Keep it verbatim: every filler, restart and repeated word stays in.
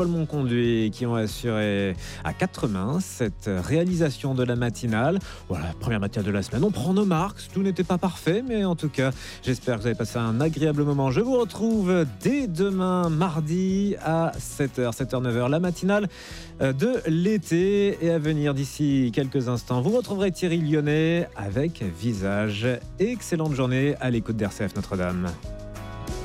Paul Monconduit qui ont assuré à quatre mains cette réalisation de la matinale. Voilà, première matinale de la semaine. On prend nos marques, tout n'était pas parfait, mais en tout cas, j'espère que vous avez passé un agréable moment. Je vous retrouve dès demain, mardi, à sept heures, sept heures, neuf heures, la matinale de l'été. Et à venir d'ici quelques instants, vous retrouverez Thierry Lyonnais avec Visage. Excellente journée à l'écoute d'R C F Notre-Dame.